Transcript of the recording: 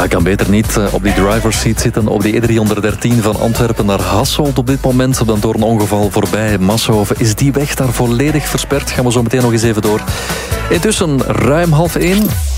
hij kan beter niet op die driver's seat zitten op die E313 van Antwerpen naar Hasselt op dit moment. Dan door een ongeval voorbij Massenhoven is die weg daar volledig versperd. Gaan we zo meteen nog eens even door. Intussen ruim 12:30.